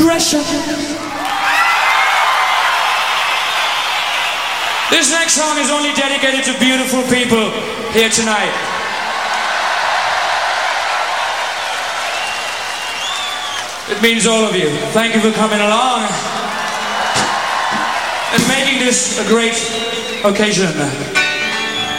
pressure. This next song is only dedicated to beautiful people here tonight. It means all of you. Thank you for coming along and making this a great occasion.